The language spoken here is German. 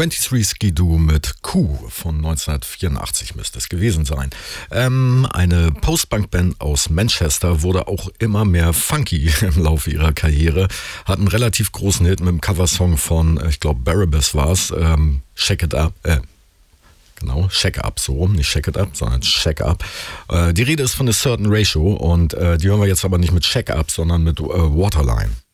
23 Skidoo mit Q von 1984 müsste es gewesen sein. Eine Post-Punk-Band aus Manchester wurde auch immer mehr funky im Laufe ihrer Karriere, hat einen relativ großen Hit mit dem Coversong von, ich glaube Barabbas war es, Shake It Up, genau, Shake Up, so rum, nicht Shake It Up, sondern Shake Up. Die Rede ist von A Certain Ratio und die hören wir jetzt aber nicht mit Shake Up, sondern mit Waterline.